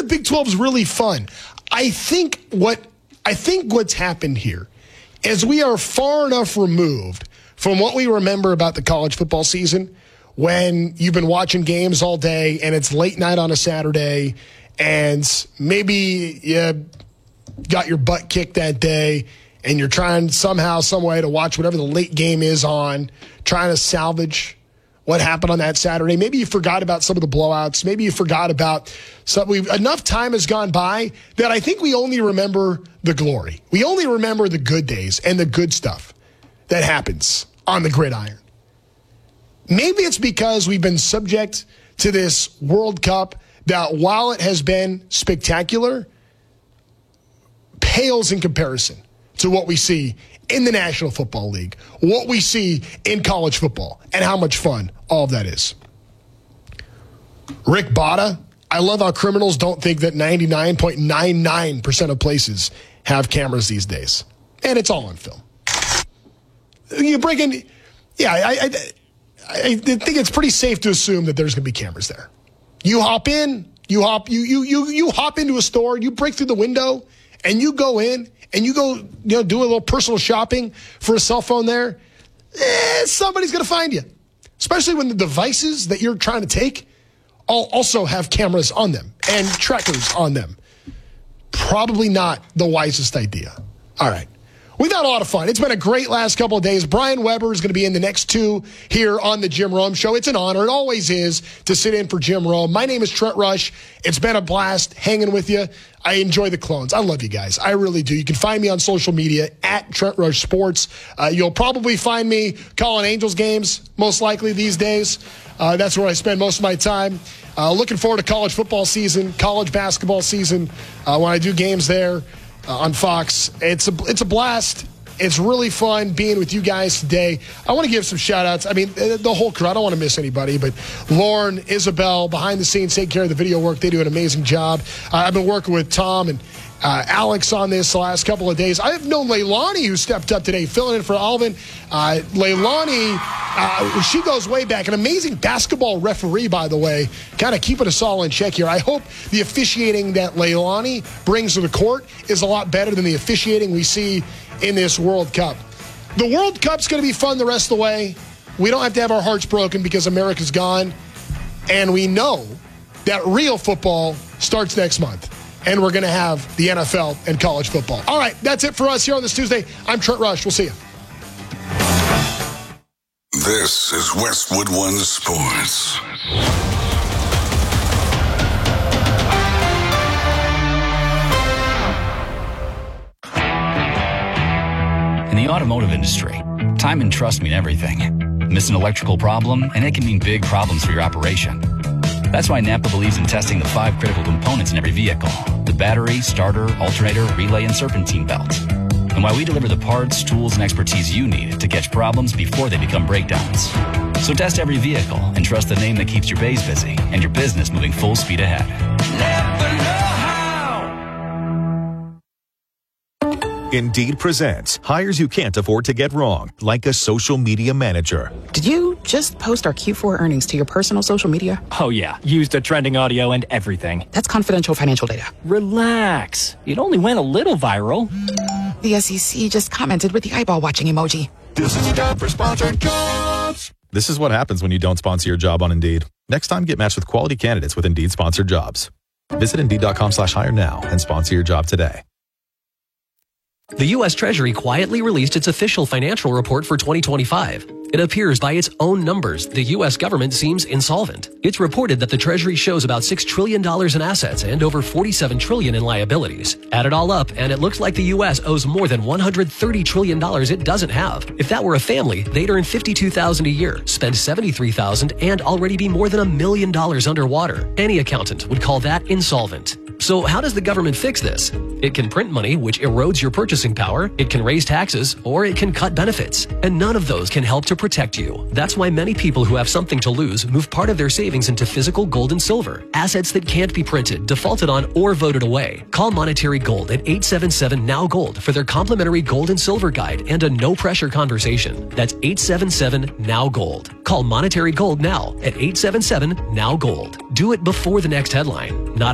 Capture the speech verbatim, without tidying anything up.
the Big twelve is really fun. I think what I think what's happened here is we are far enough removed from what we remember about the college football season when you've been watching games all day and it's late night on a Saturday and maybe you got your butt kicked that day and you're trying somehow, some way to watch whatever the late game is on, trying to salvage what happened on that Saturday. Maybe you forgot about some of the blowouts. Maybe you forgot about some. We've, enough time has gone by that I think we only remember the glory. We only remember the good days and the good stuff that happens on the gridiron. Maybe it's because we've been subject to this World Cup that, while it has been spectacular, pales in comparison to what we see in the National Football League, what we see in college football, and how much fun all of that is. Rick Botta, I love how criminals don't think that ninety-nine point nine nine percent of places have cameras these days. And it's all on film. You break in, yeah, I, I, I think it's pretty safe to assume that there's going to be cameras there. You hop in, you hop, you, you, you, you hop into a store, you break through the window, and you go in, and you go, you know, do a little personal shopping for a cell phone there, eh, somebody's going to find you. Especially when the devices that you're trying to take all also have cameras on them and trackers on them. Probably not the wisest idea. All right. We've had a lot of fun. It's been a great last couple of days. Brian Weber is going to be in the next two here on the Jim Rome Show. It's an honor. It always is to sit in for Jim Rome. My name is Trent Rush. It's been a blast hanging with you. I enjoy the clones. I love you guys. I really do. You can find me on social media at Trent Rush Sports. Uh, you'll probably find me calling Angels games, most likely these days. Uh, that's where I spend most of my time. Uh, looking forward to college football season, college basketball season, uh, when I do games there uh, on Fox. It's a, it's a blast. It's really fun being with you guys today. I want to give some shout-outs. I mean, the whole crew. I don't want to miss anybody, but Lauren, Isabel, behind the scenes, take care of the video work. They do an amazing job. Uh, I've been working with Tom and uh, Alex on this the last couple of days. I have known Leilani, who stepped up today, filling in for Alvin. Uh, Leilani, uh, she goes way back. An amazing basketball referee, by the way, kind of keeping us all in check here. I hope the officiating that Leilani brings to the court is a lot better than the officiating we see in this World Cup. The World Cup's going to be fun the rest of the way. We don't have to have our hearts broken because America's gone. And we know that real football starts next month. And we're going to have the N F L and college football. All right, that's it for us here on this Tuesday. I'm Trent Rush. We'll see you. This is Westwood One Sports. In the automotive industry, time and trust mean everything. Miss an electrical problem, and it can mean big problems for your operation. That's why Napa believes in testing the five critical components in every vehicle: the battery, starter, alternator, relay, and serpentine belt. And why we deliver the parts, tools, and expertise you need to catch problems before they become breakdowns. So test every vehicle and trust the name that keeps your bays busy and your business moving full speed ahead. Napa know-how. Indeed presents hires you can't afford to get wrong, like a social media manager. Did you just post our Q four earnings to your personal social media? Oh yeah, used the trending audio and everything. That's confidential financial data. Relax. It only went a little viral. The S E C just commented with the eyeball watching emoji. This is time for sponsored jobs. This is what happens when you don't sponsor your job on Indeed. Next time, get matched with quality candidates with Indeed sponsored jobs. Visit Indeed.com slash hire now and sponsor your job today. The U S Treasury quietly released its official financial report for twenty twenty-five. It appears by its own numbers, the U S government seems insolvent. It's reported that the Treasury shows about six trillion dollars in assets and over forty-seven trillion dollars in liabilities. Add it all up, and it looks like the U S owes more than one hundred thirty trillion dollars it doesn't have. If that were a family, they'd earn fifty-two thousand dollars a year, spend seventy-three thousand dollars, and already be more than a million dollars underwater. Any accountant would call that insolvent. So how does the government fix this? It can print money, which erodes your purchasing power, it can raise taxes, or it can cut benefits. And none of those can help to protect you. That's why many people who have something to lose move part of their savings into physical gold and silver, assets that can't be printed, defaulted on, or voted away. Call Monetary Gold at eight seven seven N O W Gold for their complimentary gold and silver guide and a no-pressure conversation. That's eight seven seven N O W Gold. Call Monetary Gold now at eight seven seven N O W Gold. Do it before the next headline, not